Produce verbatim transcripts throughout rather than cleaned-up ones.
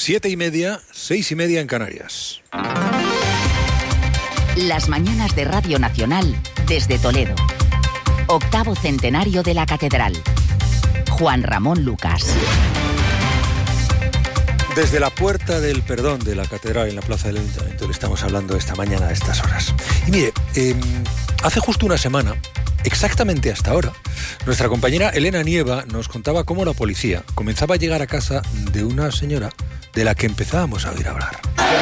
Siete y media, seis y media en Canarias. Las mañanas de Radio Nacional desde Toledo. Octavo centenario de la Catedral. Juan Ramón Lucas. Desde la Puerta del Perdón de la Catedral en la Plaza del Ayuntamiento le estamos hablando esta mañana a estas horas. Y mire, eh, hace justo una semana, exactamente hasta ahora, nuestra compañera Elena Nieva nos contaba cómo la policía comenzaba a llegar a casa de una señora de la que empezábamos a oír hablar.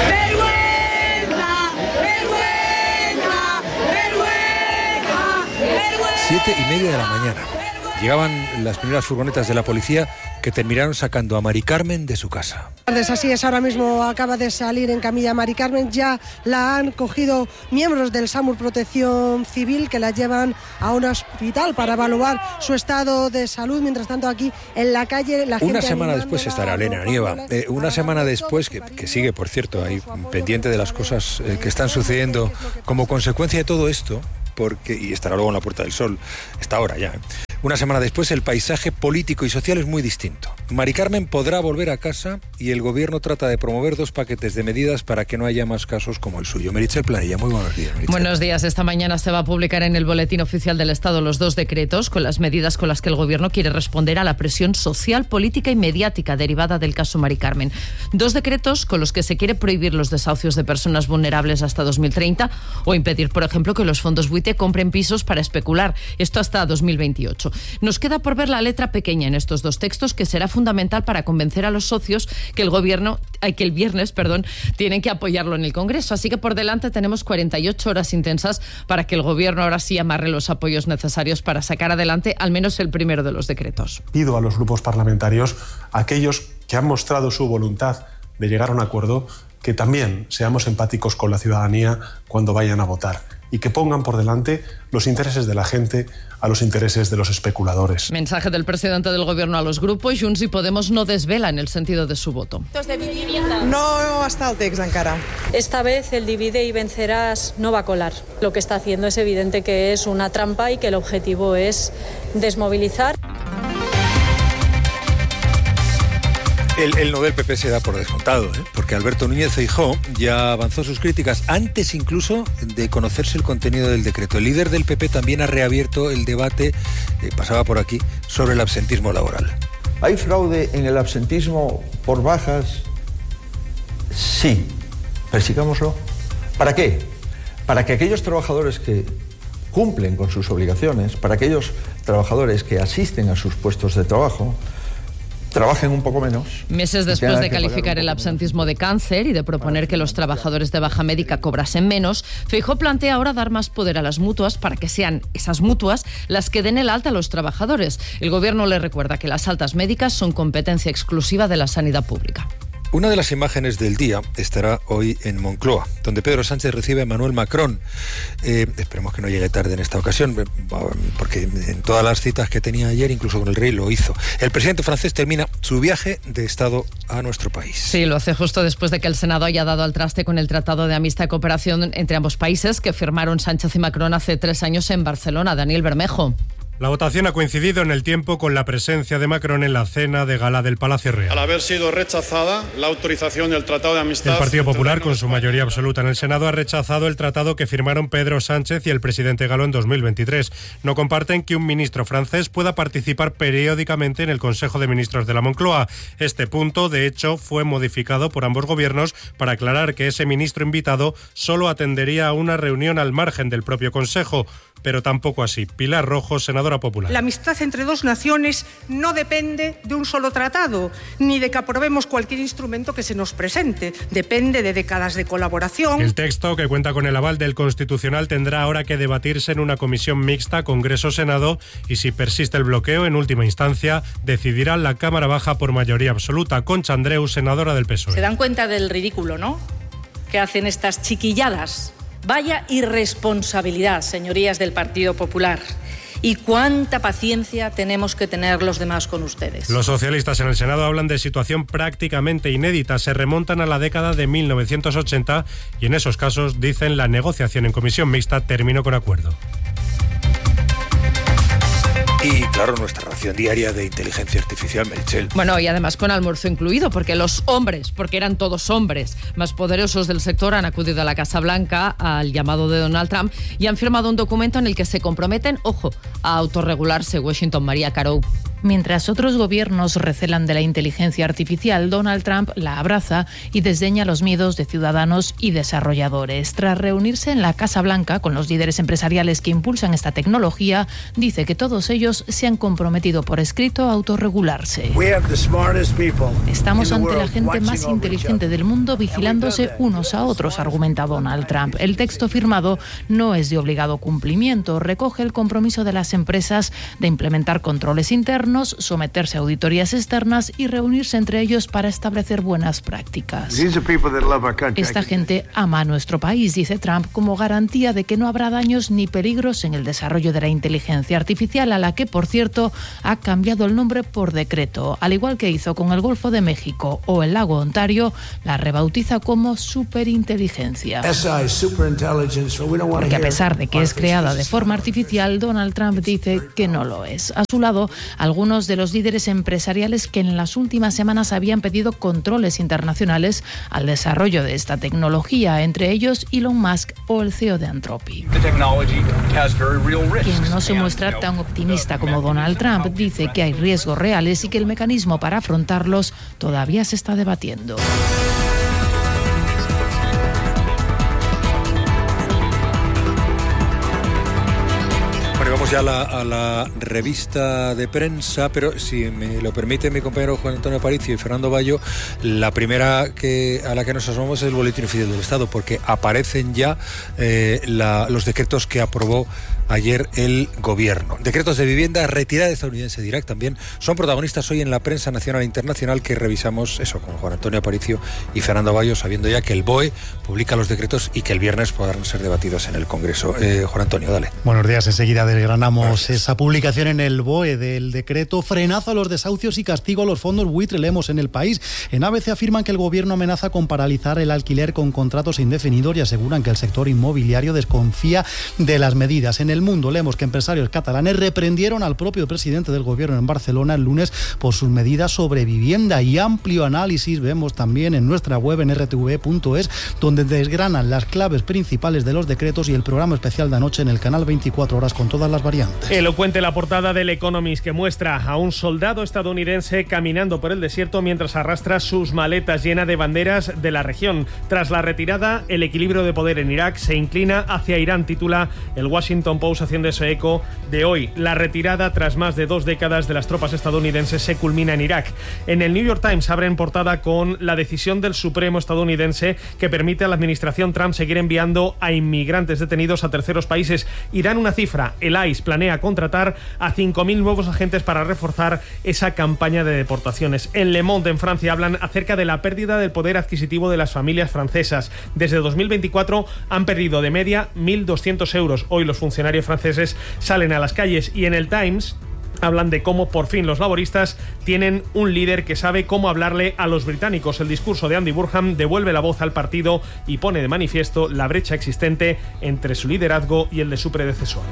¡Vergüenza! ¡Vergüenza! ¡Vergüenza! ¡Vergüenza! Siete y media de la mañana. Llegaban las primeras furgonetas de la policía que terminaron sacando a Mari Carmen de su casa. Así es, ahora mismo acaba de salir en camilla Mari Carmen. Ya la han cogido miembros del SAMUR Protección Civil que la llevan a un hospital para evaluar su estado de salud. Mientras tanto, aquí en la calle la gente... Una semana después estará Elena Nieva. Eh, una semana después, que, que sigue, por cierto, ahí pendiente de las cosas eh, que están sucediendo como consecuencia de todo esto, porque y estará luego en la Puerta del Sol, está ahora ya, ¿eh? Una semana después, el paisaje político y social es muy distinto. Mari Carmen podrá volver a casa y el gobierno trata de promover dos paquetes de medidas para que no haya más casos como el suyo. Meritxell Planella, muy buenos días. Meritxell. Buenos días. Esta mañana se va a publicar en el Boletín Oficial del Estado los dos decretos con las medidas con las que el gobierno quiere responder a la presión social, política y mediática derivada del caso Mari Carmen. Dos decretos con los que se quiere prohibir los desahucios de personas vulnerables hasta dos mil treinta o impedir, por ejemplo, que los fondos buitre compren pisos para especular. Esto hasta dos mil veintiocho. Nos queda por ver la letra pequeña en estos dos textos, que será fundamental para convencer a los socios que el gobierno, que el viernes, perdón, tienen que apoyarlo en el Congreso. Así que por delante tenemos cuarenta y ocho horas intensas para que el gobierno ahora sí amarre los apoyos necesarios para sacar adelante al menos el primero de los decretos. Pido a los grupos parlamentarios, a aquellos que han mostrado su voluntad de llegar a un acuerdo, que también seamos empáticos con la ciudadanía cuando vayan a votar y que pongan por delante los intereses de la gente a los intereses de los especuladores. Mensaje del presidente del gobierno a los grupos. Junts y Podemos no desvelan el sentido de su voto. No hasta el text encara. Esta vez el divide y vencerás no va a colar. Lo que está haciendo es evidente que es una trampa y que el objetivo es desmovilizar. El, el no del P P se da por descontado, ¿eh? Porque Alberto Núñez Feijóo ya avanzó sus críticas antes incluso de conocerse el contenido del decreto. El líder del P P también ha reabierto el debate, eh, pasaba por aquí, sobre el absentismo laboral. ¿Hay fraude en el absentismo por bajas? Sí, persigámoslo. ¿Para qué? Para que aquellos trabajadores que cumplen con sus obligaciones, para aquellos trabajadores que asisten a sus puestos de trabajo, trabajen un poco menos. Meses después de calificar el absentismo de cáncer y de proponer que los trabajadores de baja médica cobrasen menos, Feijóo plantea ahora dar más poder a las mutuas para que sean esas mutuas las que den el alta a los trabajadores. El gobierno le recuerda que las altas médicas son competencia exclusiva de la sanidad pública. Una de las imágenes del día estará hoy en Moncloa, donde Pedro Sánchez recibe a Emmanuel Macron. Eh, esperemos que no llegue tarde en esta ocasión, porque en todas las citas que tenía ayer, incluso con el rey, lo hizo. El presidente francés termina su viaje de Estado a nuestro país. Sí, lo hace justo después de que el Senado haya dado al traste con el Tratado de Amistad y Cooperación entre ambos países que firmaron Sánchez y Macron hace tres años en Barcelona. Daniel Bermejo. La votación ha coincidido en el tiempo con la presencia de Macron en la cena de gala del Palacio Real. Al haber sido rechazada la autorización del Tratado de Amistad... El Partido Popular, con su mayoría absoluta en el Senado, ha rechazado el tratado que firmaron Pedro Sánchez y el presidente Galo en dos mil veintitrés. No comparten que un ministro francés pueda participar periódicamente en el Consejo de Ministros de la Moncloa. Este punto, de hecho, fue modificado por ambos gobiernos para aclarar que ese ministro invitado solo atendería a una reunión al margen del propio Consejo. Pero tampoco así. Pilar Rojo, senadora popular. La amistad entre dos naciones no depende de un solo tratado, ni de que aprobemos cualquier instrumento que se nos presente. Depende de décadas de colaboración. El texto, que cuenta con el aval del Constitucional, tendrá ahora que debatirse en una comisión mixta Congreso-Senado y, si persiste el bloqueo, en última instancia, decidirá la Cámara Baja por mayoría absoluta. Concha Andreu, senadora del P S O E. Se dan cuenta del ridículo, ¿no?, que hacen estas chiquilladas. Vaya irresponsabilidad, señorías del Partido Popular. ¿Y cuánta paciencia tenemos que tener los demás con ustedes? Los socialistas en el Senado hablan de situación prácticamente inédita. Se remontan a la década de mil novecientos ochenta y en esos casos, dicen, la negociación en comisión mixta terminó con acuerdo. Y claro, claro, nuestra ración diaria de inteligencia artificial, Meritxell. Bueno, y además con almuerzo incluido, porque los hombres, porque eran todos hombres más poderosos del sector, han acudido a la Casa Blanca al llamado de Donald Trump y han firmado un documento en el que se comprometen, ojo, a autorregularse. Washington, María Caro. Mientras otros gobiernos recelan de la inteligencia artificial, Donald Trump la abraza y desdeña los miedos de ciudadanos y desarrolladores. Tras reunirse en la Casa Blanca con los líderes empresariales que impulsan esta tecnología, dice que todos ellos se han comprometido por escrito a autorregularse. Estamos ante la gente más inteligente del mundo vigilándose unos a otros, argumenta Donald Trump. El texto firmado no es de obligado cumplimiento, recoge el compromiso de las empresas de implementar controles internos, someterse a auditorías externas y reunirse entre ellos para establecer buenas prácticas. Esta gente ama a nuestro país, dice Trump, como garantía de que no habrá daños ni peligros en el desarrollo de la inteligencia artificial, a la que, por cierto, ha cambiado el nombre por decreto. Al igual que hizo con el Golfo de México o el lago Ontario, la rebautiza como superinteligencia. Porque a pesar de que es creada de forma artificial, Donald Trump dice que no lo es. A su lado, algunos Algunos de los líderes empresariales que en las últimas semanas habían pedido controles internacionales al desarrollo de esta tecnología, entre ellos Elon Musk o el C E O de Anthropic. Quien no se muestra tan optimista como Donald Trump dice que hay riesgos reales y que el mecanismo para afrontarlos todavía se está debatiendo. Vamos ya a la, a la revista de prensa, pero si me lo permite mi compañero Juan Antonio Aparicio y Fernando Bayo, la primera que a la que nos asomamos es el Boletín Oficial del Estado, porque aparecen ya eh, la, los decretos que aprobó ayer el Gobierno. Decretos de vivienda, retirada estadounidense de Irak también son protagonistas hoy en la prensa nacional e internacional, que revisamos eso con Juan Antonio Aparicio y Fernando Bayo, sabiendo ya que el B O E publica los decretos y que el viernes podrán ser debatidos en el Congreso. Eh, Juan Antonio, dale. Buenos días, enseguida desgranamos esa publicación en el B O E del decreto frenazo a los desahucios y castigo a los fondos buitre. Leemos en El País. En A B C afirman que el Gobierno amenaza con paralizar el alquiler con contratos indefinidos y aseguran que el sector inmobiliario desconfía de las medidas. En El Mundo leemos que empresarios catalanes reprendieron al propio presidente del Gobierno en Barcelona el lunes por sus medidas sobre vivienda, y amplio análisis vemos también en nuestra web en r t v punto es, donde desgranan las claves principales de los decretos, y el programa especial de anoche en el canal veinticuatro horas con todas las variantes. Elocuente la portada del Economist, que muestra a un soldado estadounidense caminando por el desierto mientras arrastra sus maletas llenas de banderas de la región. Tras la retirada, el equilibrio de poder en Irak se inclina hacia Irán, titula el Washington Post, haciendo ese eco de hoy. La retirada tras más de dos décadas de las tropas estadounidenses se culmina en Irak. En el New York Times abre en portada con la decisión del Supremo estadounidense que permite a la administración Trump seguir enviando a inmigrantes detenidos a terceros países, y dan una cifra: el I C E planea contratar a cinco mil nuevos agentes para reforzar esa campaña de deportaciones. En Le Monde, en Francia, hablan acerca de la pérdida del poder adquisitivo de las familias francesas. Desde dos mil veinticuatro han perdido de media mil doscientos euros. Hoy los funcionarios franceses salen a las calles, y en el Times hablan de cómo por fin los laboristas tienen un líder que sabe cómo hablarle a los británicos. El discurso de Andy Burnham devuelve la voz al partido y pone de manifiesto la brecha existente entre su liderazgo y el de su predecesor.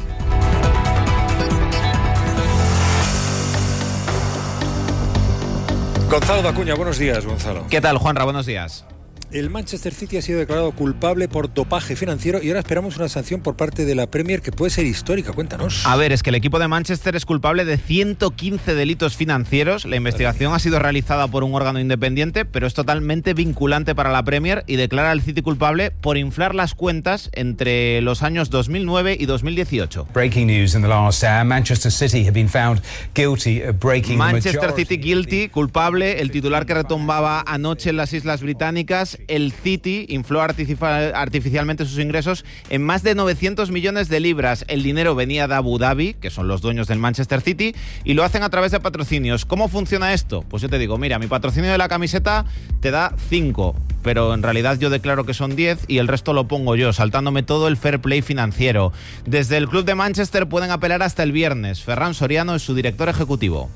Gonzalo Dacuña, buenos días, Gonzalo. ¿Qué tal, Juanra? Buenos días. El Manchester City ha sido declarado culpable por dopaje financiero y ahora esperamos una sanción por parte de la Premier que puede ser histórica. Cuéntanos. A ver, es que el equipo de Manchester es culpable de ciento quince delitos financieros. La investigación ha sido realizada por un órgano independiente, pero es totalmente vinculante para la Premier y declara al City culpable por inflar las cuentas entre los años dos mil nueve y dos mil dieciocho. Breaking news in the last hour. Manchester City have been found guilty of breaking Manchester City guilty, culpable. El titular que retumbaba anoche en las Islas Británicas: el City infló artificialmente sus ingresos en más de novecientos millones de libras. El dinero venía de Abu Dhabi, que son los dueños del Manchester City, y lo hacen a través de patrocinios. ¿Cómo funciona esto? Pues yo te digo, mira, mi patrocinio de la camiseta te da cinco. pero en realidad yo declaro que son diez y el resto lo pongo yo, saltándome todo el fair play financiero. Desde el club de Manchester pueden apelar hasta el viernes. Ferran Soriano es su director ejecutivo.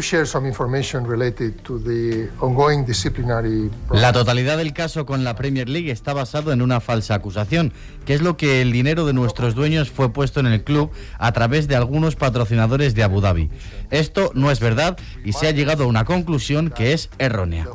La totalidad del caso con la Premier League está basado en una falsa acusación, que es lo que el dinero de nuestros dueños fue puesto en el club a través de algunos patrocinadores de Abu Dhabi. Esto no es verdad y se ha llegado a una conclusión que es errónea.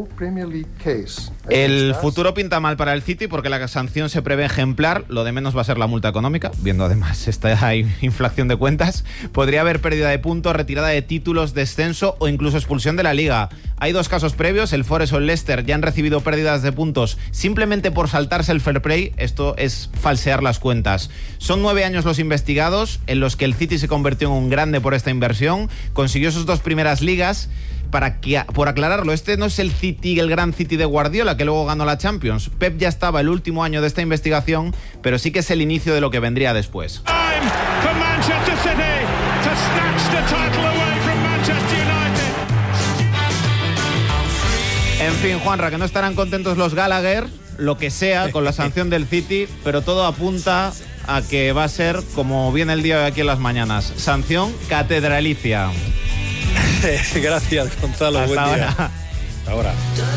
El futuro pinta mal para el City porque la sanción se prevé ejemplar, lo de menos va a ser la multa económica, viendo además esta inflación de cuentas. Podría haber pérdida de puntos, retirada de títulos, descenso o incluso expulsión de la Liga. Hay dos casos previos, el Forest o el Leicester ya han recibido pérdidas de puntos simplemente por saltarse el fair play. Esto es falsear las cuentas. Son nueve años los investigados en los que el City se convirtió en un grande por esta inversión, consiguió sus dos primeras ligas. Para que, por aclararlo, este no es el City, el gran City de Guardiola, que luego ganó la Champions. Pep ya estaba el último año de esta investigación, pero sí que es el inicio de lo que vendría después. En fin, Juanra, que no estarán contentos los Gallagher, lo que sea, con la sanción del City, pero todo apunta a que va a ser, como viene el día de aquí en las mañanas, sanción catedralicia. Gracias, Gonzalo. Hasta buen ahora. día. Hasta ahora.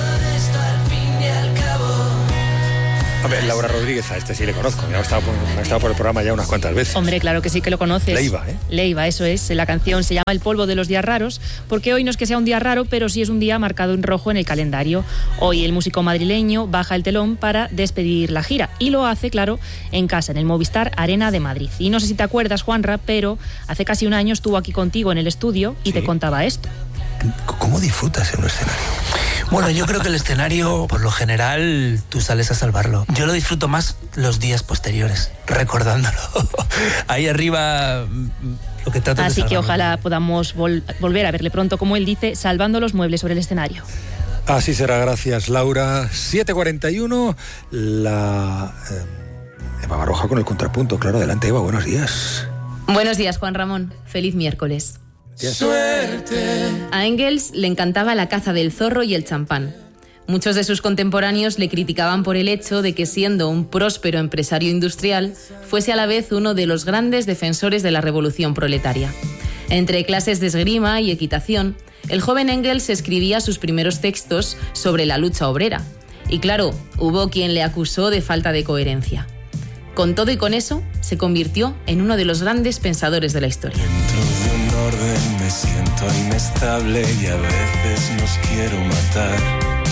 A ver, Laura Rodríguez, a este sí le conozco. Me ha estado por, me ha estado por el programa ya unas cuantas veces. Hombre, claro que sí que lo conoces. Leiva, ¿eh? Leiva, eso es. La canción se llama El polvo de los días raros, porque hoy no es que sea un día raro, pero sí es un día marcado en rojo en el calendario. Hoy el músico madrileño baja el telón para despedir la gira. Y lo hace, claro, en casa, en el Movistar Arena de Madrid. Y no sé si te acuerdas, Juanra, pero hace casi un año estuvo aquí contigo en el estudio y sí. te contaba esto. ¿Cómo disfrutas en un escenario? Bueno, yo creo que el escenario, por lo general, tú sales a salvarlo. Yo lo disfruto más los días posteriores, recordándolo. Ahí arriba, lo que trato de Así que salvarlo. ojalá podamos vol- volver a verle pronto, como él dice, salvando los muebles sobre el escenario. Así será, gracias, Laura. siete cuarenta y uno, la... Eh, Eva Baroja con el contrapunto. Claro, adelante, Eva, buenos días. Buenos días, Juan Ramón. Feliz miércoles. Suerte. A Engels le encantaba la caza del zorro y el champán. Muchos de sus contemporáneos le criticaban por el hecho de que, siendo un próspero empresario industrial, fuese a la vez uno de los grandes defensores de la revolución proletaria. Entre clases de esgrima y equitación, el joven Engels escribía sus primeros textos sobre la lucha obrera. Y claro, hubo quien le acusó de falta de coherencia. Con todo y con eso, se convirtió en uno de los grandes pensadores de la historia. Dentro de un orden me siento inestable y a veces nos quiero matar.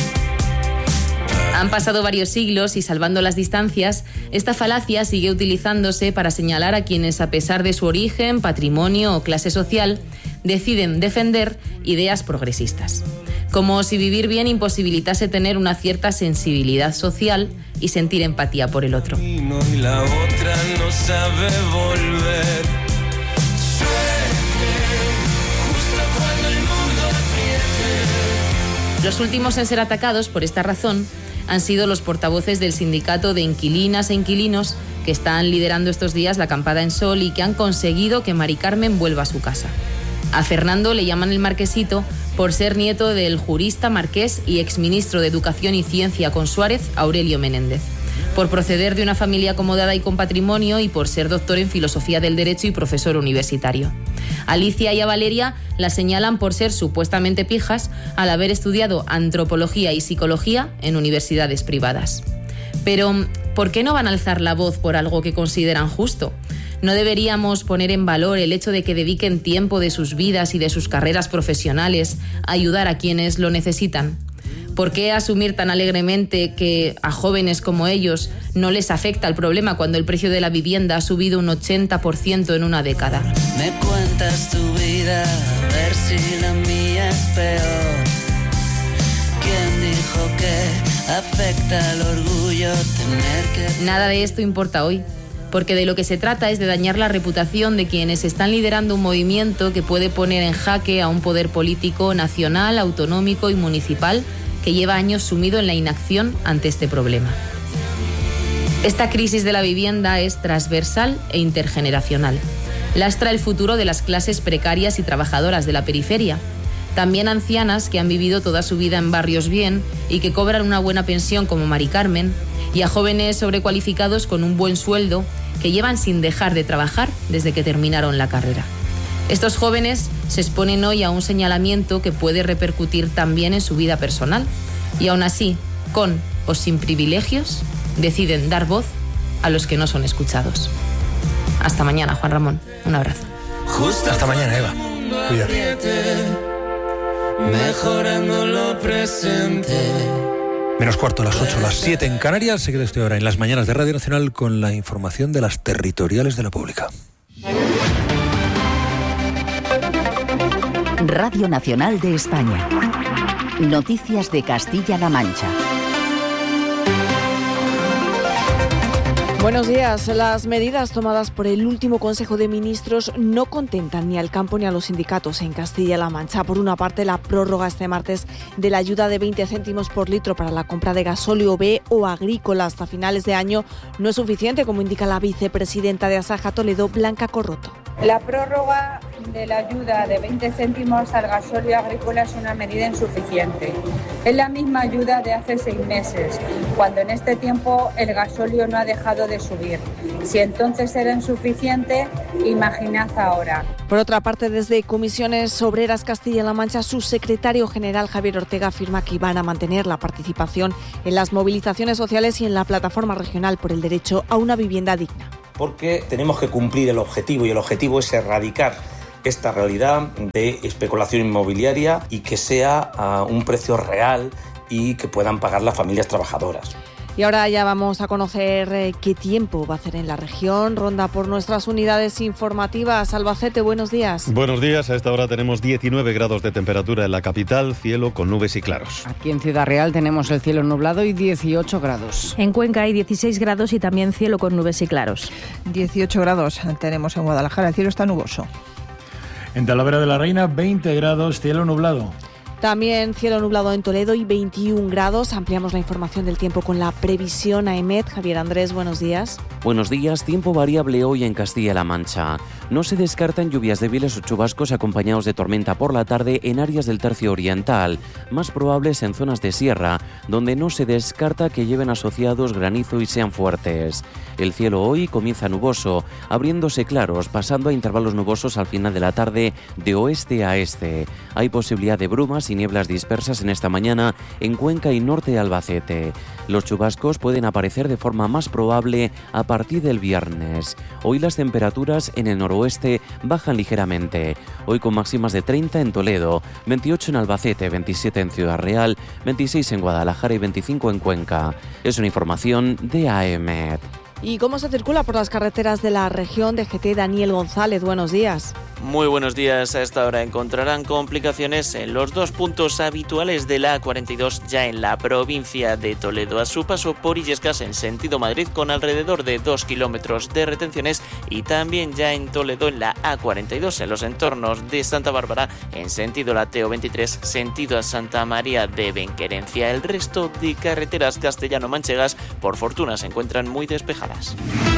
Han pasado varios siglos y, salvando las distancias, esta falacia sigue utilizándose para señalar a quienes, a pesar de su origen, patrimonio o clase social, deciden defender ideas progresistas. Como si vivir bien imposibilitase tener una cierta sensibilidad social y sentir empatía por el otro. Y la otra no sabe volver. Suerte, justo cuando el mundo apriete. Los últimos en ser atacados por esta razón han sido los portavoces del sindicato de inquilinas e inquilinos que están liderando estos días la acampada en Sol y que han conseguido que Mari Carmen vuelva a su casa. A Fernando le llaman el Marquesito por ser nieto del jurista marqués y exministro de Educación y Ciencia con Suárez, Aurelio Menéndez, por proceder de una familia acomodada y con patrimonio y por ser doctor en Filosofía del Derecho y profesor universitario. A Alicia y a Valeria la señalan por ser supuestamente pijas al haber estudiado antropología y psicología en universidades privadas. Pero, ¿por qué no van a alzar la voz por algo que consideran justo? ¿No deberíamos poner en valor el hecho de que dediquen tiempo de sus vidas y de sus carreras profesionales a ayudar a quienes lo necesitan? ¿Por qué asumir tan alegremente que a jóvenes como ellos no les afecta el problema cuando el precio de la vivienda ha subido un ochenta por ciento en una década? Me cuentas tu vida, a ver si la mía es peor. ¿Quién dijo que afecta al orgullo tener que... Nada de esto importa hoy, porque de lo que se trata es de dañar la reputación de quienes están liderando un movimiento que puede poner en jaque a un poder político nacional, autonómico y municipal que lleva años sumido en la inacción ante este problema. Esta crisis de la vivienda es transversal e intergeneracional. Lastra el futuro de las clases precarias y trabajadoras de la periferia. También ancianas que han vivido toda su vida en barrios bien y que cobran una buena pensión como Mari Carmen, y a jóvenes sobrecualificados con un buen sueldo que llevan sin dejar de trabajar desde que terminaron la carrera. Estos jóvenes se exponen hoy a un señalamiento que puede repercutir también en su vida personal y aún así, con o sin privilegios, deciden dar voz a los que no son escuchados. Hasta mañana, Juan Ramón. Un abrazo. Justo hasta mañana, Eva. Cuídate. Mejorando lo presente. Menos cuarto, las ocho, las siete en Canarias. Se queda usted ahora en las mañanas de Radio Nacional con la información de las territoriales de la Pública. Radio Nacional de España. Noticias de Castilla-La Mancha. Buenos días. Las medidas tomadas por el último Consejo de Ministros no contentan ni al campo ni a los sindicatos en Castilla-La Mancha. Por una parte, la prórroga este martes de la ayuda de veinte céntimos por litro para la compra de gasóleo B o agrícola hasta finales de año no es suficiente, como indica la vicepresidenta de Asaja Toledo, Blanca Corroto. La prórroga de la ayuda de veinte céntimos al gasóleo agrícola es una medida insuficiente. Es la misma ayuda de hace seis meses, cuando en este tiempo el gasóleo no ha dejado de subir. Si entonces era insuficiente, imaginad ahora. Por otra parte, desde Comisiones Obreras Castilla-La Mancha, su secretario general Javier Ortega afirma que van a mantener la participación en las movilizaciones sociales y en la plataforma regional por el derecho a una vivienda digna. Porque tenemos que cumplir el objetivo, y el objetivo es erradicar esta realidad de especulación inmobiliaria y que sea a un precio real y que puedan pagar las familias trabajadoras. Y ahora ya vamos a conocer eh, qué tiempo va a hacer en la región. Ronda por nuestras unidades informativas. Albacete, buenos días. Buenos días. A esta hora tenemos diecinueve grados de temperatura en la capital, cielo con nubes y claros. Aquí en Ciudad Real tenemos el cielo nublado y dieciocho grados. En Cuenca hay dieciséis grados y también cielo con nubes y claros. dieciocho grados tenemos en Guadalajara, el cielo está nuboso. En Talavera de la Reina, veinte grados, cielo nublado. También cielo nublado en Toledo y veintiún grados. Ampliamos la información del tiempo con la previsión a EMET. Javier Andrés, buenos días. Buenos días. Tiempo variable hoy en Castilla-La Mancha. No se descartan lluvias débiles o chubascos acompañados de tormenta por la tarde en áreas del tercio oriental, más probables en zonas de sierra, donde no se descarta que lleven asociados granizo y sean fuertes. El cielo hoy comienza nuboso, abriéndose claros, pasando a intervalos nubosos al final de la tarde de oeste a este. Hay posibilidad de brumas y nieblas dispersas en esta mañana en Cuenca y norte de Albacete. Los chubascos pueden aparecer de forma más probable a partir del viernes. Hoy las temperaturas en el noroeste bajan ligeramente. Hoy con máximas de treinta en Toledo, veintiocho en Albacete, veintisiete en Ciudad Real, veintiséis en Guadalajara y veinticinco en Cuenca. Es una información de A E M E T. ¿Y cómo se circula por las carreteras de la región? de G T, Daniel González, buenos días. Muy buenos días. A esta hora encontrarán complicaciones en los dos puntos habituales de la A cuarenta y dos ya en la provincia de Toledo. A su paso por Illescas en sentido Madrid con alrededor de dos kilómetros de retenciones, y también ya en Toledo en la A cuarenta y dos en los entornos de Santa Bárbara en sentido la T O veintitrés sentido a Santa María de Benquerencia. El resto de carreteras castellano-manchegas por fortuna se encuentran muy despejadas.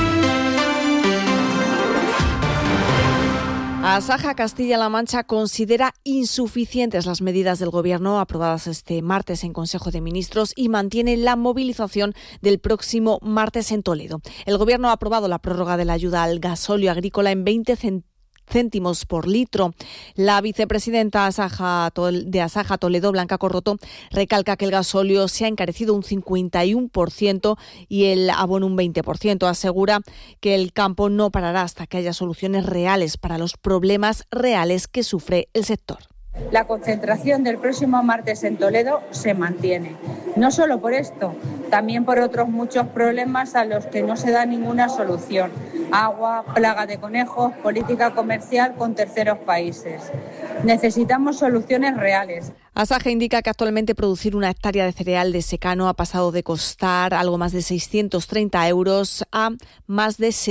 Asaja Castilla-La Mancha considera insuficientes las medidas del Gobierno aprobadas este martes en Consejo de Ministros y mantiene la movilización del próximo martes en Toledo. El Gobierno ha aprobado la prórroga de la ayuda al gasóleo agrícola en veinte céntimos por litro. La vicepresidenta Asaja, de Asaja Toledo, Blanca Corroto, recalca que el gasóleo se ha encarecido un cincuenta y uno por ciento y el abono un veinte por ciento. Asegura que el campo no parará hasta que haya soluciones reales para los problemas reales que sufre el sector. La concentración del próximo martes en Toledo se mantiene. No solo por esto, también por otros muchos problemas a los que no se da ninguna solución. Agua, plaga de conejos, política comercial con terceros países. Necesitamos soluciones reales. Asaja indica que actualmente producir una hectárea de cereal de secano ha pasado de costar algo más de seiscientos treinta euros a más de setecientos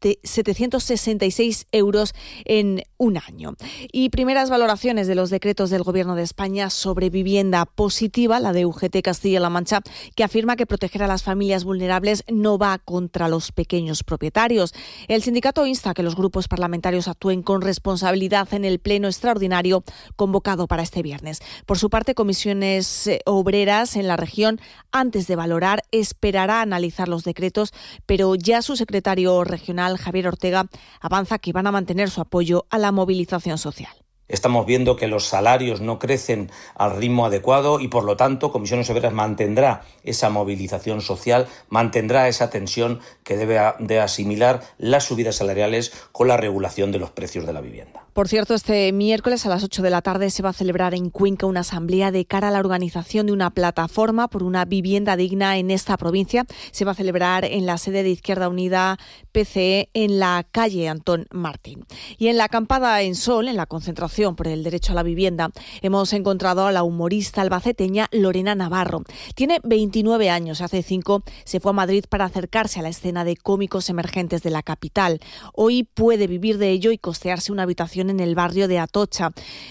setecientos sesenta y seis euros en un año. Y primeras valoraciones de los decretos del Gobierno de España sobre vivienda positiva, la de U G T Castilla-La Mancha, que afirma que proteger a las familias vulnerables no va contra los pequeños propietarios. El sindicato insta a que los grupos parlamentarios actúen con responsabilidad en el pleno extraordinario convocado para este viernes. Por su parte, comisiones obreras en la región, antes de valorar, esperará a analizar los decretos, pero ya su secretario regional, Javier Ortega, avanza que van a mantener su apoyo a la movilización social. Estamos viendo que los salarios no crecen al ritmo adecuado y, por lo tanto, Comisiones Obreras mantendrá esa movilización social, mantendrá esa tensión que debe de asimilar las subidas salariales con la regulación de los precios de la vivienda. Por cierto, este miércoles a las ocho de la tarde se va a celebrar en Cuenca una asamblea de cara a la organización de una plataforma por una vivienda digna en esta provincia. Se va a celebrar en la sede de Izquierda Unida P C E en la calle Antón Martín. Y en la acampada en Sol, en la concentración por el derecho a la vivienda, hemos encontrado a la humorista albaceteña Lorena Navarro. Tiene veintinueve años. Hace cinco se fue a Madrid para acercarse a la escena de cómicos emergentes de la capital. Hoy puede vivir de ello y costearse una habitación en el barrio de Atocha.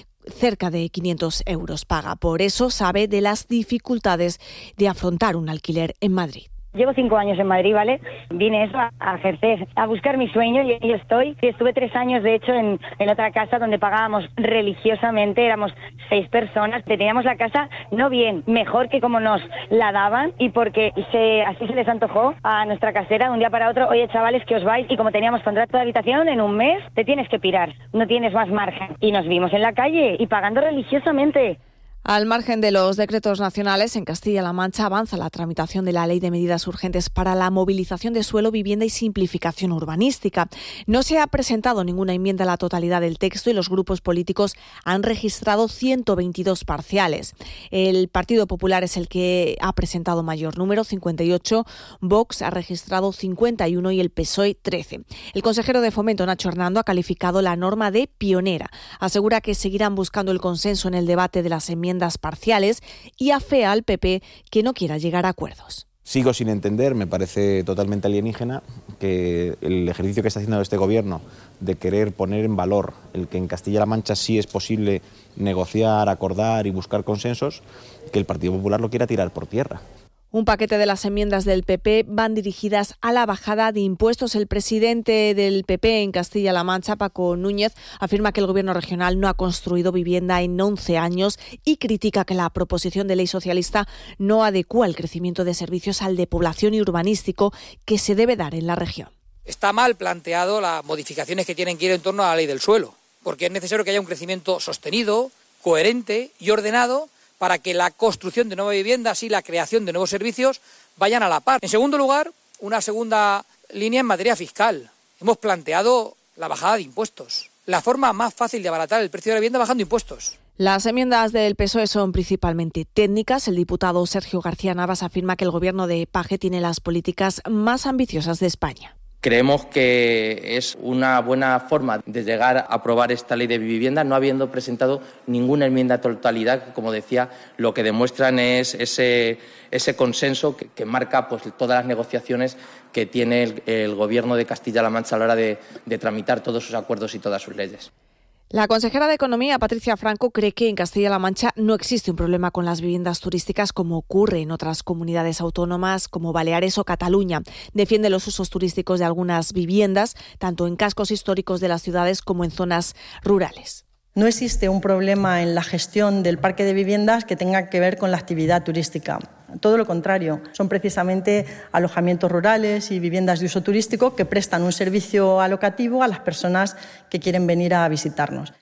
Cerca de quinientos euros paga. Por eso sabe de las dificultades de afrontar un alquiler en Madrid. Llevo cinco años en Madrid, ¿vale? Vine eso a, a ejercer, a buscar mi sueño y ahí estoy. Estuve tres años, de hecho, en, en otra casa donde pagábamos religiosamente, éramos seis personas. Teníamos la casa no bien, mejor que como nos la daban y porque se, así se les antojó a nuestra casera de un día para otro. Oye, chavales, que os vais y como teníamos contrato de habitación, en un mes te tienes que pirar, no tienes más margen. Y nos vimos en la calle y pagando religiosamente. Al margen de los decretos nacionales, en Castilla-La Mancha avanza la tramitación de la Ley de Medidas Urgentes para la movilización de suelo, vivienda y simplificación urbanística. No se ha presentado ninguna enmienda a la totalidad del texto y los grupos políticos han registrado ciento veintidós parciales. El Partido Popular es el que ha presentado mayor número, cincuenta y ocho, Vox ha registrado cincuenta y uno y el P S O E trece. El consejero de Fomento, Nacho Hernando, ha calificado la norma de pionera. Asegura que seguirán buscando el consenso en el debate de las enmiendas parciales y afea al P P que no quiera llegar a acuerdos. Sigo sin entender, me parece totalmente alienígena que el ejercicio que está haciendo este gobierno de querer poner en valor el que en Castilla-La Mancha sí es posible negociar, acordar y buscar consensos, que el Partido Popular lo quiera tirar por tierra. Un paquete de las enmiendas del P P van dirigidas a la bajada de impuestos. El presidente del P P en Castilla-La Mancha, Paco Núñez, afirma que el gobierno regional no ha construido vivienda en once años y critica que la proposición de ley socialista no adecúa el crecimiento de servicios al de población y urbanístico que se debe dar en la región. Está mal planteado las modificaciones que tienen que ir en torno a la ley del suelo, porque es necesario que haya un crecimiento sostenido, coherente y ordenado para que la construcción de nuevas viviendas y la creación de nuevos servicios vayan a la par. En segundo lugar, una segunda línea en materia fiscal. Hemos planteado la bajada de impuestos. La forma más fácil de abaratar el precio de la vivienda bajando impuestos. Las enmiendas del P S O E son principalmente técnicas. El diputado Sergio García Navas afirma que el gobierno de Paje tiene las políticas más ambiciosas de España. Creemos que es una buena forma de llegar a aprobar esta ley de vivienda, no habiendo presentado ninguna enmienda a totalidad, que, como decía, lo que demuestran es ese, ese consenso que, que marca pues, todas las negociaciones que tiene el, el Gobierno de Castilla-La Mancha a la hora de, de tramitar todos sus acuerdos y todas sus leyes. La consejera de Economía, Patricia Franco, cree que en Castilla-La Mancha no existe un problema con las viviendas turísticas como ocurre en otras comunidades autónomas como Baleares o Cataluña. Defiende los usos turísticos de algunas viviendas, tanto en cascos históricos de las ciudades como en zonas rurales. No existe un problema en la gestión del parque de viviendas que tenga que ver con la actividad turística. Todo lo contrario, son precisamente alojamientos rurales y viviendas de uso turístico que prestan un servicio alocativo a las personas que quieren venir a visitarnos.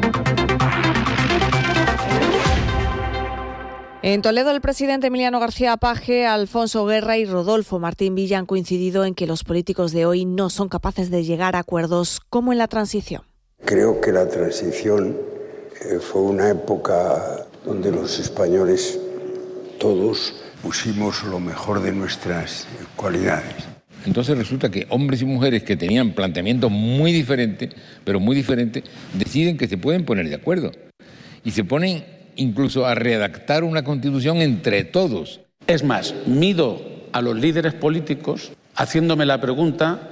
En Toledo, el presidente Emiliano García Paje, Alfonso Guerra y Rodolfo Martín Villa han coincidido en que los políticos de hoy no son capaces de llegar a acuerdos como en la transición. Creo que la transición eh, fue una época donde los españoles todos pusimos lo mejor de nuestras cualidades. Entonces resulta que hombres y mujeres que tenían planteamientos muy diferentes, pero muy diferentes, deciden que se pueden poner de acuerdo. Y se ponen incluso a redactar una constitución entre todos. Es más, mido a los líderes políticos haciéndome la pregunta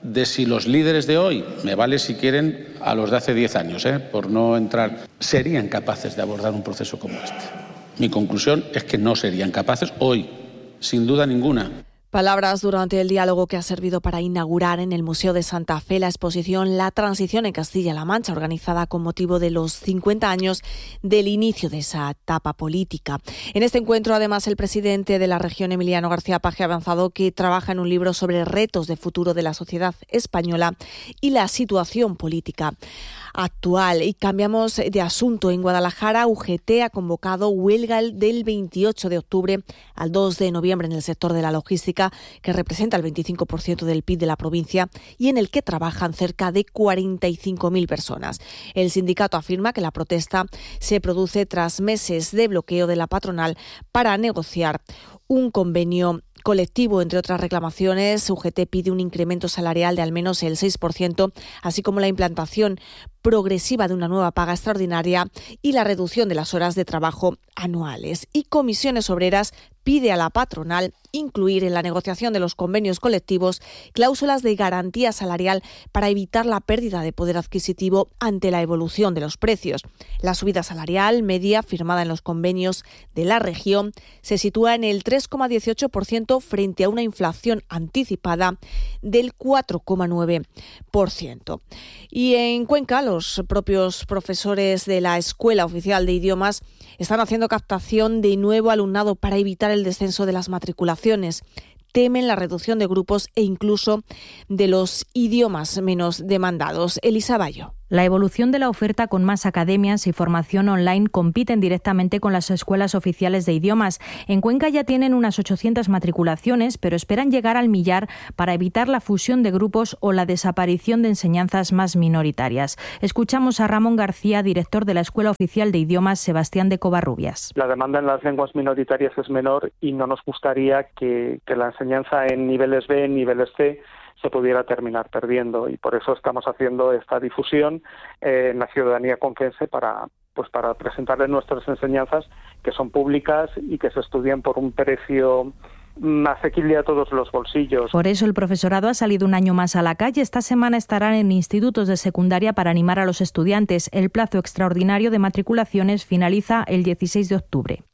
de si los líderes de hoy, me vale si quieren a los de hace diez años, ¿eh? por no entrar, serían capaces de abordar un proceso como este. Mi conclusión es que no serían capaces hoy, sin duda ninguna. Palabras durante el diálogo que ha servido para inaugurar en el Museo de Santa Fe la exposición La Transición en Castilla-La Mancha, organizada con motivo de los cincuenta años del inicio de esa etapa política. En este encuentro, además, el presidente de la región, Emiliano García Paje, ha avanzado que trabaja en un libro sobre retos de futuro de la sociedad española y la situación política actual. Y cambiamos de asunto. En Guadalajara, U G T ha convocado huelga del veintiocho de octubre al dos de noviembre en el sector de la logística, que representa el veinticinco por ciento del P I B de la provincia y en el que trabajan cerca de cuarenta y cinco mil personas. El sindicato afirma que la protesta se produce tras meses de bloqueo de la patronal para negociar un convenio colectivo. Entre otras reclamaciones, U G T pide un incremento salarial de al menos el seis por ciento, así como la implantación progresiva de una nueva paga extraordinaria y la reducción de las horas de trabajo anuales. Y Comisiones Obreras pide a la patronal incluir en la negociación de los convenios colectivos cláusulas de garantía salarial para evitar la pérdida de poder adquisitivo ante la evolución de los precios. La subida salarial media firmada en los convenios de la región se sitúa en el tres coma dieciocho por ciento frente a una inflación anticipada del cuatro coma nueve por ciento. Y en Cuenca, los propios profesores de la Escuela Oficial de Idiomas están haciendo captación de nuevo alumnado para evitar el descenso de las matriculaciones. Temen la reducción de grupos e incluso de los idiomas menos demandados. Elisa Bayo. La evolución de la oferta con más academias y formación online compiten directamente con las escuelas oficiales de idiomas. En Cuenca ya tienen unas ochocientas matriculaciones, pero esperan llegar al millar para evitar la fusión de grupos o la desaparición de enseñanzas más minoritarias. Escuchamos a Ramón García, director de la Escuela Oficial de Idiomas Sebastián de Covarrubias. La demanda en las lenguas minoritarias es menor y no nos gustaría que, que la enseñanza en niveles B, en niveles C, se pudiera terminar perdiendo, y por eso estamos haciendo esta difusión eh, en la ciudadanía conquense para pues para presentarles nuestras enseñanzas, que son públicas y que se estudian por un precio asequible a todos los bolsillos. Por eso el profesorado ha salido un año más a la calle. Esta semana estarán en institutos de secundaria para animar a los estudiantes. El plazo extraordinario de matriculaciones finaliza el dieciséis de octubre.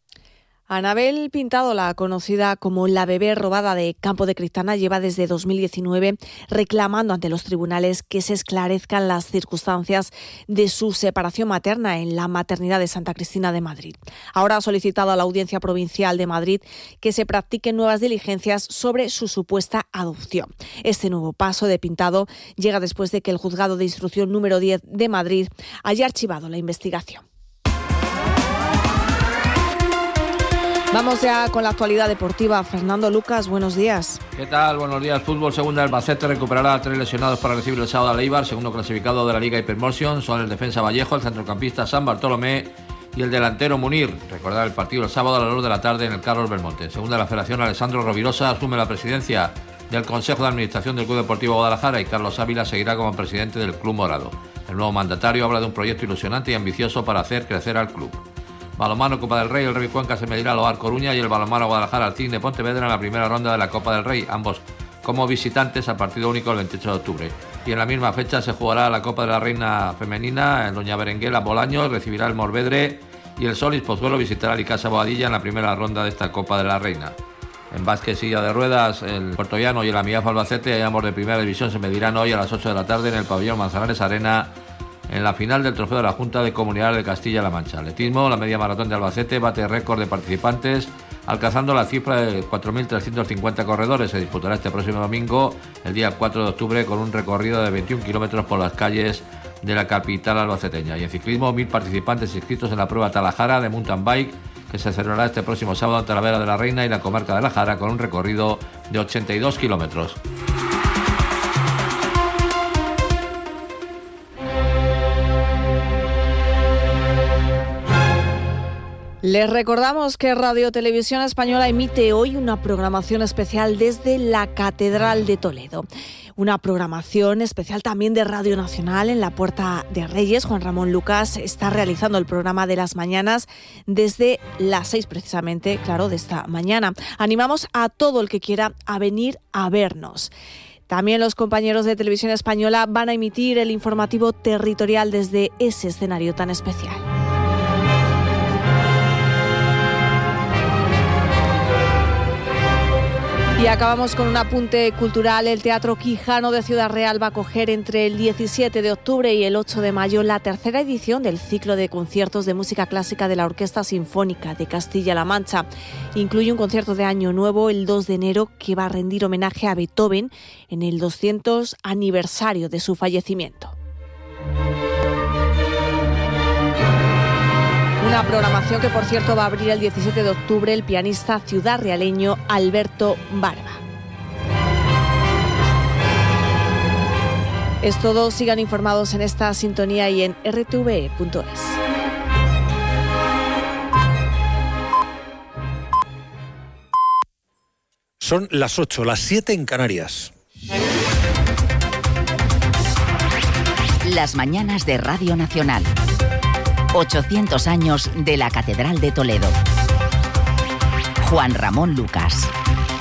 Anabel Pintado, la conocida como la bebé robada de Campo de Cristana, lleva desde dos mil diecinueve reclamando ante los tribunales que se esclarezcan las circunstancias de su separación materna en la maternidad de Santa Cristina de Madrid. Ahora ha solicitado a la Audiencia Provincial de Madrid que se practiquen nuevas diligencias sobre su supuesta adopción. Este nuevo paso de Pintado llega después de que el Juzgado de Instrucción número diez de Madrid haya archivado la investigación. Vamos ya con la actualidad deportiva. Fernando Lucas, buenos días. ¿Qué tal? Buenos días. Fútbol segunda, Albacete recuperará a tres lesionados para recibir el sábado a Eibar, segundo clasificado de la Liga Hypermotion. Son el defensa Vallejo, el centrocampista San Bartolomé y el delantero Munir. Recordar el partido el sábado a las dos de la tarde en el Carlos Belmonte. Segunda de la Federación, Alessandro Rovirosa asume la presidencia del Consejo de Administración del Club Deportivo Guadalajara y Carlos Ávila seguirá como presidente del Club Morado. El nuevo mandatario habla de un proyecto ilusionante y ambicioso para hacer crecer al club. Balonmano Copa del Rey, el Revi Cuenca se medirá al Oar Coruña y el Balonmano Guadalajara al Team de Pontevedra en la primera ronda de la Copa del Rey, ambos como visitantes al partido único el veintiocho de octubre. Y en la misma fecha se jugará la Copa de la Reina Femenina, en Doña Berenguela Bolaños recibirá el Morvedre y el Solís Pozuelo visitará el Icasa Boadilla en la primera ronda de esta Copa de la Reina. En básquet silla de ruedas, el Puertollano y el Amiaf Albacete, ambos de primera división, se medirán hoy a las ocho de la tarde en el pabellón Manzanares Arena en la final del trofeo de la Junta de Comunidades de Castilla-La Mancha. Atletismo, la media maratón de Albacete bate récord de participantes, alcanzando la cifra de cuatro mil trescientos cincuenta corredores. Se disputará este próximo domingo, el día cuatro de octubre, con un recorrido de veintiún kilómetros por las calles de la capital albaceteña. Y en ciclismo, mil participantes inscritos en la prueba Talajara de mountain bike, que se celebrará este próximo sábado en Talavera de la Reina y la comarca de La Jara, con un recorrido de ochenta y dos kilómetros. Les recordamos que Radio Televisión Española emite hoy una programación especial desde la Catedral de Toledo. Una programación especial también de Radio Nacional en la Puerta de Reyes. Juan Ramón Lucas está realizando el programa de las mañanas desde las seis precisamente, claro, de esta mañana. Animamos a todo el que quiera a venir a vernos. También los compañeros de Televisión Española van a emitir el informativo territorial desde ese escenario tan especial. Y acabamos con un apunte cultural. El Teatro Quijano de Ciudad Real va a acoger entre el diecisiete de octubre y el ocho de mayo la tercera edición del ciclo de conciertos de música clásica de la Orquesta Sinfónica de Castilla-La Mancha. Incluye un concierto de Año Nuevo el dos de enero que va a rendir homenaje a Beethoven en el doscientos aniversario de su fallecimiento. Una programación que, por cierto, va a abrir el diecisiete de octubre el pianista ciudadrealeño Alberto Barba. Es todo. Sigan informados en esta sintonía y en erre te ve e punto es. Son las ocho, las siete en Canarias. Las mañanas de Radio Nacional. ochocientos años de la Catedral de Toledo. Juan Ramón Lucas.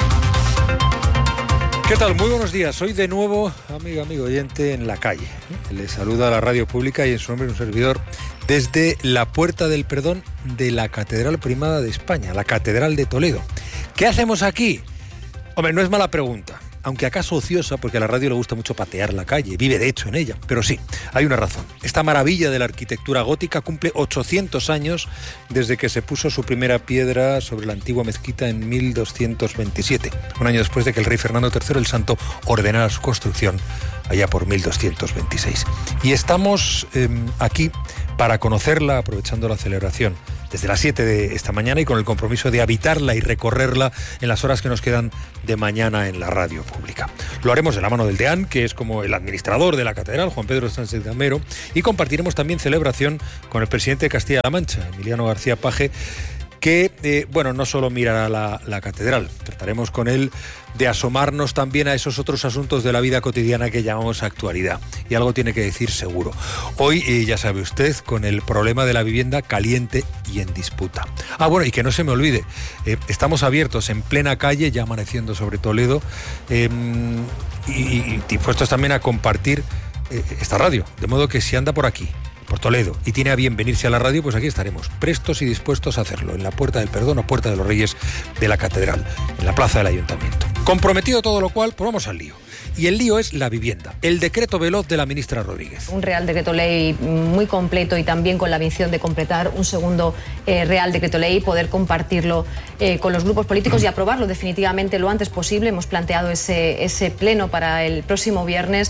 ¿Qué tal? Muy buenos días. Hoy de nuevo, amigo, amigo oyente, en la calle. Le saluda a la radio pública y en su nombre un servidor desde la Puerta del Perdón de la Catedral Primada de España, la Catedral de Toledo. ¿Qué hacemos aquí? Hombre, no es mala pregunta. Aunque acaso ociosa, porque a la radio le gusta mucho patear la calle, vive de hecho en ella. Pero sí, hay una razón. Esta maravilla de la arquitectura gótica cumple ochocientos años desde que se puso su primera piedra sobre la antigua mezquita en mil doscientos veintisiete, un año después de que el rey Fernando tercero el Santo ordenara su construcción allá por mil doscientos veintiséis. Y estamos eh, aquí para conocerla, aprovechando la celebración desde las siete de esta mañana y con el compromiso de habitarla y recorrerla en las horas que nos quedan de mañana en la radio pública. Lo haremos de la mano del deán, que es como el administrador de la catedral, Juan Pedro Sánchez de Amero, y compartiremos también celebración con el presidente de Castilla-La Mancha, Emiliano García Paje, que, eh, bueno, no solo mirará la, la catedral, trataremos con él de asomarnos también a esos otros asuntos de la vida cotidiana que llamamos actualidad. Y algo tiene que decir seguro. Hoy, eh, ya sabe usted, con el problema de la vivienda caliente y en disputa. Ah, bueno, y que no se me olvide, eh, estamos abiertos en plena calle, ya amaneciendo sobre Toledo, eh, y, y dispuestos también a compartir eh, esta radio. De modo que si anda por aquí, por Toledo, y tiene a bien venirse a la radio, pues aquí estaremos, prestos y dispuestos a hacerlo, en la Puerta del Perdón o Puerta de los Reyes de la Catedral, en la plaza del Ayuntamiento. Comprometido todo lo cual, pues vamos al lío. Y el lío es la vivienda, el decreto veloz de la ministra Rodríguez. Un Real Decreto Ley muy completo y también con la visión de completar un segundo eh, Real Decreto Ley, poder compartirlo eh, con los grupos políticos y aprobarlo definitivamente lo antes posible. Hemos planteado ese, ese pleno para el próximo viernes.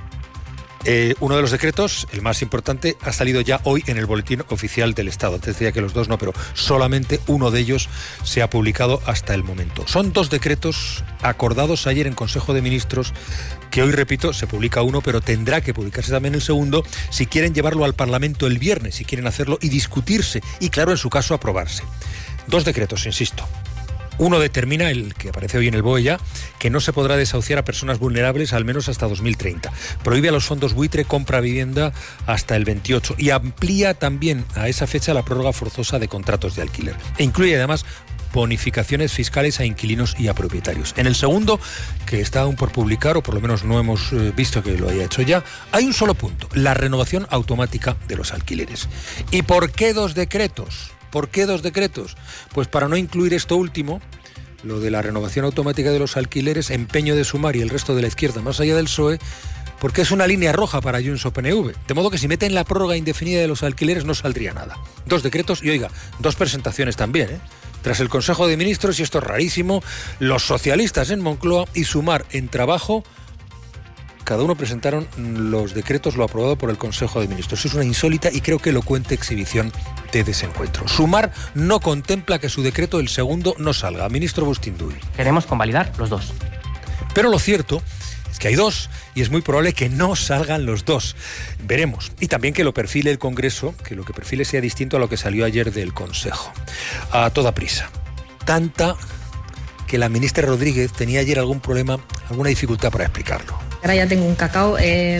Eh, uno de los decretos, el más importante, ha salido ya hoy en el Boletín Oficial del Estado. Antes decía que los dos no, pero solamente uno de ellos se ha publicado hasta el momento. Son dos decretos acordados ayer en Consejo de Ministros, que hoy, repito, se publica uno, pero tendrá que publicarse también el segundo si quieren llevarlo al Parlamento el viernes, si quieren hacerlo y discutirse, y claro, en su caso, aprobarse. Dos decretos, insisto. Uno determina, el que aparece hoy en el B O E ya, que no se podrá desahuciar a personas vulnerables al menos hasta dos mil treinta. Prohíbe a los fondos buitre compra vivienda hasta el veintiocho y amplía también a esa fecha la prórroga forzosa de contratos de alquiler. E incluye además bonificaciones fiscales a inquilinos y a propietarios. En el segundo, que está aún por publicar, o por lo menos no hemos visto que lo haya hecho ya, hay un solo punto: la renovación automática de los alquileres. ¿Y por qué dos decretos? ¿Por qué dos decretos? Pues para no incluir esto último, lo de la renovación automática de los alquileres, empeño de Sumar y el resto de la izquierda más allá del P S O E, porque es una línea roja para Junts o P N V. De modo que si meten la prórroga indefinida de los alquileres no saldría nada. Dos decretos y, oiga, dos presentaciones también, ¿eh? Tras el Consejo de Ministros, y esto es rarísimo, los socialistas en Moncloa y Sumar en Trabajo, cada uno presentaron los decretos, lo aprobado por el Consejo de Ministros. Es una insólita y creo que elocuente exhibición de desencuentro. Sumar no contempla que su decreto, el segundo, no salga. Ministro Bustinduy. Queremos convalidar los dos. Pero lo cierto es que hay dos y es muy probable que no salgan los dos. Veremos. Y también que lo perfile el Congreso, que lo que perfile sea distinto a lo que salió ayer del Consejo. A toda prisa. Tanta que la ministra Rodríguez tenía ayer algún problema, alguna dificultad para explicarlo. Ahora ya tengo un cacao. Eh...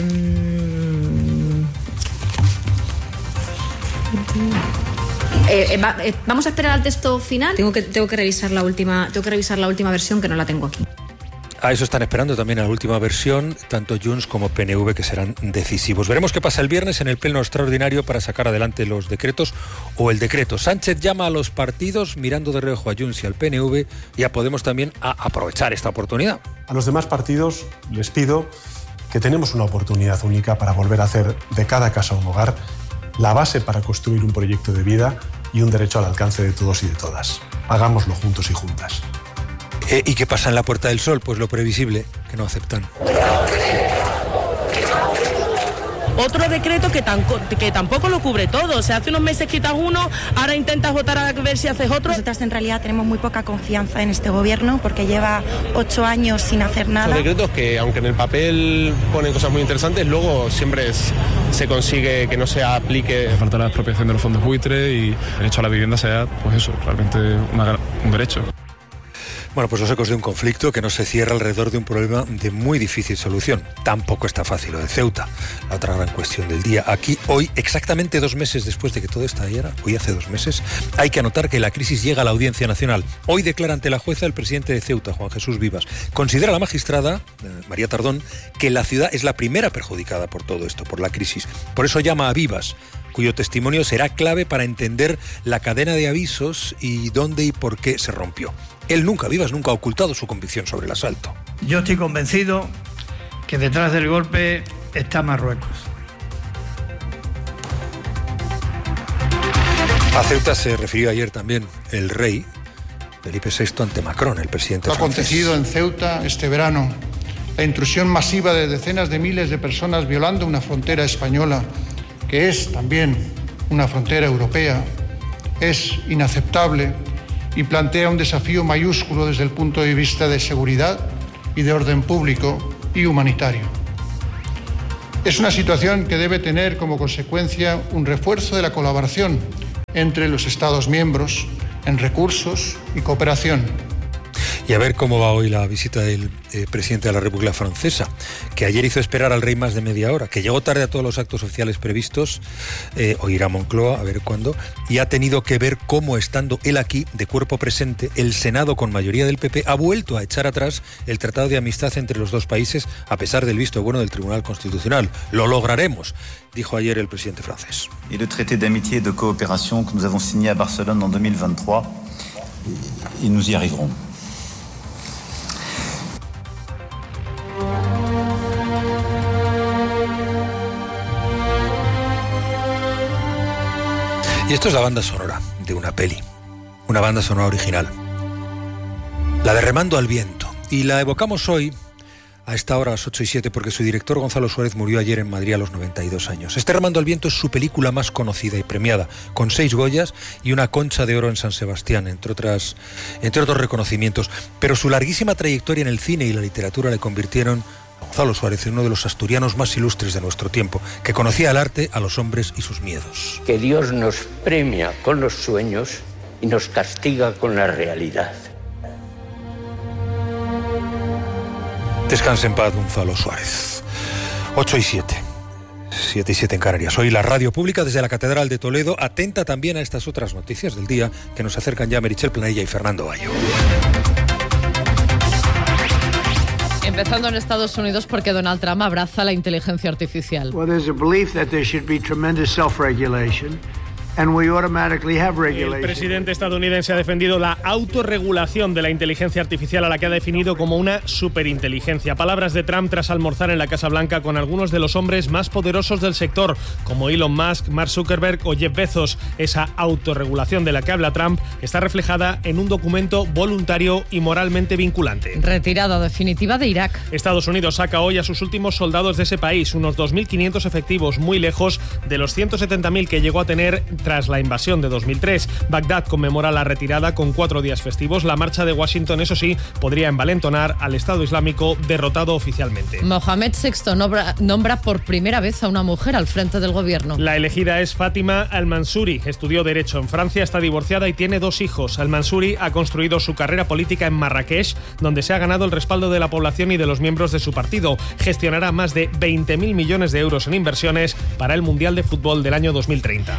Eh, eh, va, eh, vamos a esperar al texto final. Tengo que, tengo que revisar la última, tengo que revisar la última versión, que no la tengo aquí. A eso están esperando también a la última versión, tanto Junts como P N V, que serán decisivos. Veremos qué pasa el viernes en el pleno extraordinario para sacar adelante los decretos o el decreto. Sánchez llama a los partidos mirando de reojo a Junts y al P N V y a Podemos también a aprovechar esta oportunidad. A los demás partidos les pido que tenemos una oportunidad única para volver a hacer de cada casa un hogar, la base para construir un proyecto de vida y un derecho al alcance de todos y de todas. Hagámoslo juntos y juntas. Eh, ¿Y qué pasa en la Puerta del Sol? Pues lo previsible, que no aceptan. Otro decreto que, tan, que tampoco lo cubre todo. O sea, hace unos meses quitas uno, ahora intentas votar a ver si haces otro. Nosotras en realidad tenemos muy poca confianza en este gobierno porque lleva ocho años sin hacer nada. Son decretos que, aunque en el papel ponen cosas muy interesantes, luego siempre es, se consigue que no se aplique. Falta la expropiación de los fondos buitre y el derecho a la vivienda sea, pues eso, realmente una, un derecho. Bueno, pues los ecos de un conflicto que no se cierra alrededor de un problema de muy difícil solución. Tampoco está fácil lo de Ceuta, la otra gran cuestión del día. Aquí, hoy, exactamente dos meses después de que todo estallara, hoy hace dos meses, hay que anotar que la crisis llega a la Audiencia Nacional. Hoy declara ante la jueza el presidente de Ceuta, Juan Jesús Vivas. Considera la magistrada, eh, María Tardón, que la ciudad es la primera perjudicada por todo esto, por la crisis. Por eso llama a Vivas, cuyo testimonio será clave para entender la cadena de avisos y dónde y por qué se rompió. Él nunca, Vivas, nunca ha ocultado su convicción sobre el asalto. Yo estoy convencido que detrás del golpe está Marruecos. A Ceuta se refirió ayer también el rey Felipe sexto ante Macron, el presidente francés. Lo acontecido en Ceuta este verano, la intrusión masiva de decenas de miles de personas violando una frontera española, que es también una frontera europea, es inaceptable y plantea un desafío mayúsculo desde el punto de vista de seguridad y de orden público y humanitario. Es una situación que debe tener como consecuencia un refuerzo de la colaboración entre los Estados miembros en recursos y cooperación. Y a ver cómo va hoy la visita del eh, presidente de la República Francesa, que ayer hizo esperar al rey más de media hora, que llegó tarde a todos los actos oficiales previstos, eh, o irá a Moncloa, a ver cuándo, y ha tenido que ver cómo, estando él aquí, de cuerpo presente, el Senado, con mayoría del P P, ha vuelto a echar atrás el Tratado de Amistad entre los dos países, a pesar del visto bueno del Tribunal Constitucional. Lo lograremos, dijo ayer el presidente francés. Y el traité d'amitié et de coopération que nous avons signé à Barcelone en dos mil veintitrés, y nous y arriverons. Y esto es la banda sonora de una peli, una banda sonora original, la de Remando al Viento. Y la evocamos hoy, a esta hora, a las ocho y siete, porque su director Gonzalo Suárez murió ayer en Madrid a los noventa y dos años. Este Remando al Viento es su película más conocida y premiada, con seis Goyas y una Concha de Oro en San Sebastián, entre otras, entre otros reconocimientos. Pero su larguísima trayectoria en el cine y la literatura le convirtieron a Gonzalo Suárez en uno de los asturianos más ilustres de nuestro tiempo, que conocía el arte, a los hombres y sus miedos. Que Dios nos premia con los sueños y nos castiga con la realidad. Descanse en paz, Gonzalo Suárez. ocho y siete. siete y siete en Canarias. Hoy la radio pública desde la Catedral de Toledo, atenta también a estas otras noticias del día que nos acercan ya Meritxell Planella y Fernando Bayo. Empezando en Estados Unidos, porque Donald Trump abraza la inteligencia artificial. Well, there's a belief that there should be tremendous self-regulation. And we automatically have regulation. El presidente estadounidense ha defendido la autorregulación de la inteligencia artificial, a la que ha definido como una superinteligencia. Palabras de Trump tras almorzar en la Casa Blanca con algunos de los hombres más poderosos del sector, como Elon Musk, Mark Zuckerberg o Jeff Bezos. Esa autorregulación de la que habla Trump está reflejada en un documento voluntario y moralmente vinculante. Retirada definitiva de Irak. Estados Unidos saca hoy a sus últimos soldados de ese país, unos dos mil quinientos efectivos, muy lejos de los ciento setenta mil que llegó a tener tras la invasión de dos mil tres. Bagdad conmemora la retirada con cuatro días festivos. La marcha de Washington, eso sí, podría envalentonar al Estado Islámico, derrotado oficialmente. Mohamed sexto nombra, nombra por primera vez a una mujer al frente del gobierno. La elegida es Fátima Al-Mansuri. Estudió Derecho en Francia, está divorciada y tiene dos hijos. Al-Mansuri ha construido su carrera política en Marrakech, donde se ha ganado el respaldo de la población y de los miembros de su partido. Gestionará más de veinte mil millones de euros en inversiones para el Mundial de Fútbol del año dos mil treinta. Y además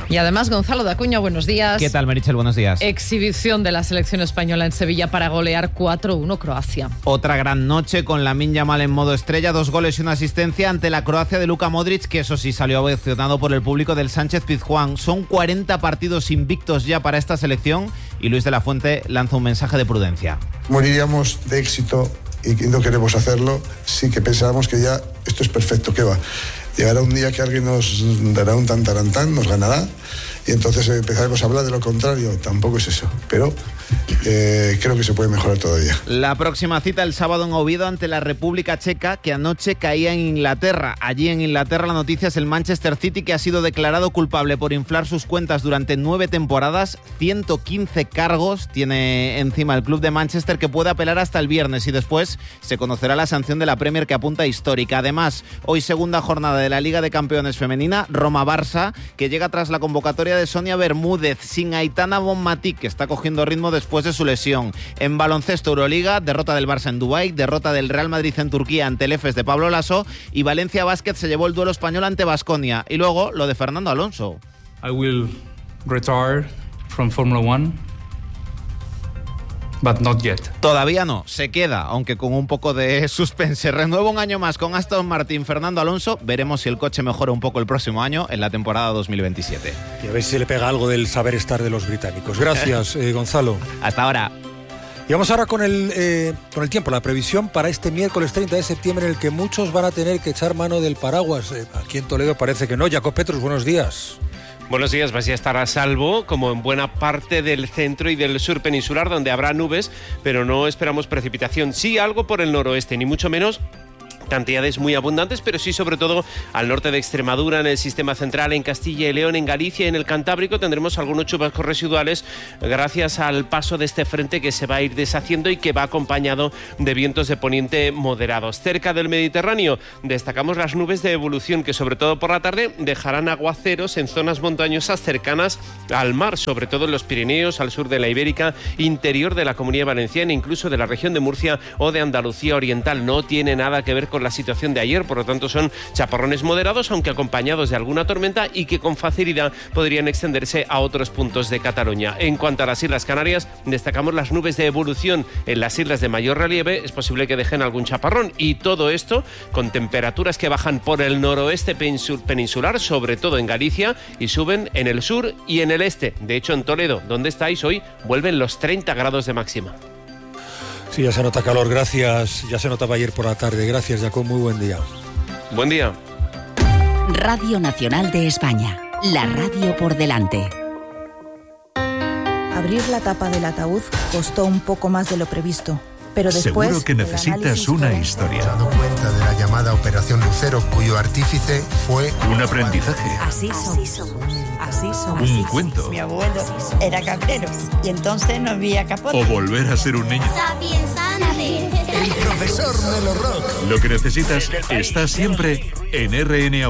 Gonzalo de Acuña, buenos días. ¿Qué tal, Meritxell? Buenos días. Exhibición de la selección española en Sevilla para golear cuatro uno Croacia. Otra gran noche con Lamine Yamal en modo estrella, dos goles y una asistencia ante la Croacia de Luka Modric, que eso sí salió ovacionado por el público del Sánchez Pizjuán. Son cuarenta partidos invictos ya para esta selección y Luis de la Fuente lanza un mensaje de prudencia. Moriríamos de éxito y no queremos hacerlo, sí que pensábamos que ya esto es perfecto, ¿qué va? Llegará un día que alguien nos dará un tantarantán, nos ganará, y entonces empezaremos a hablar de lo contrario. Tampoco es eso, pero eh, creo que se puede mejorar todavía. La próxima cita el sábado en Oviedo ante la República Checa, que anoche caía en Inglaterra. Allí en Inglaterra la noticia es el Manchester City, que ha sido declarado culpable por inflar sus cuentas durante nueve temporadas. ciento quince cargos tiene encima el club de Manchester, que puede apelar hasta el viernes y después se conocerá la sanción de la Premier, que apunta histórica. Además, hoy segunda jornada de la Liga de Campeones femenina, Roma-Barça, que llega tras la convocatoria de Sonia Bermúdez, sin Aitana Bonmatí, que está cogiendo ritmo después de su lesión. En baloncesto, Euroliga, derrota del Barça en Dubái, derrota del Real Madrid en Turquía ante el Efes de Pablo Laso, y Valencia Basket se llevó el duelo español ante Baskonia. Y luego lo de Fernando Alonso. I will retire from Formula One. But not yet. Todavía no, se queda, aunque con un poco de suspense. Renueva un año más con Aston Martin Fernando Alonso. Veremos si el coche mejora un poco el próximo año, en la temporada dos mil veintisiete. Y a ver si le pega algo del saber estar de los británicos. Gracias, eh, Gonzalo. Hasta ahora. Y vamos ahora con el, eh, con el tiempo, la previsión para este miércoles treinta de septiembre, en el que muchos van a tener que echar mano del paraguas. Eh, aquí en Toledo parece que no. Jacob Petrus, buenos días. Buenos días, vais a estar a salvo, como en buena parte del centro y del sur peninsular, donde habrá nubes, pero no esperamos precipitación. Sí, algo por el noroeste, ni mucho menos cantidades muy abundantes, pero sí sobre todo al norte de Extremadura, en el sistema central, en Castilla y León, en Galicia y en el Cantábrico tendremos algunos chubascos residuales gracias al paso de este frente que se va a ir deshaciendo y que va acompañado de vientos de poniente moderados. Cerca del Mediterráneo destacamos las nubes de evolución que sobre todo por la tarde dejarán aguaceros en zonas montañosas cercanas al mar, sobre todo en los Pirineos, al sur de la Ibérica, interior de la Comunidad Valenciana, incluso de la región de Murcia o de Andalucía Oriental. No tiene nada que ver con la situación de ayer, por lo tanto son chaparrones moderados, aunque acompañados de alguna tormenta y que con facilidad podrían extenderse a otros puntos de Cataluña. En cuanto a las Islas Canarias, destacamos las nubes de evolución en las islas de mayor relieve, es posible que dejen algún chaparrón, y todo esto con temperaturas que bajan por el noroeste peninsular, sobre todo en Galicia, y suben en el sur y en el este. De hecho, en Toledo, donde estáis hoy, vuelven los treinta grados de máxima. Sí, ya se nota calor, gracias. Ya se notaba ayer por la tarde. Gracias, Jacob, muy buen día. Buen día. Radio Nacional de España, la radio por delante. Abrir la tapa del ataúd costó un poco más de lo previsto, pero después... Seguro que necesitas una historia. Dado cuenta de la llamada Operación Lucero, cuyo artífice fue... Un aprendizaje. Así somos. Así somos. Un cuento. Mi abuelo era cabrero y entonces no había capote. O volver a ser un niño. El profesor Melo Rock. Lo que necesitas está siempre en R N A.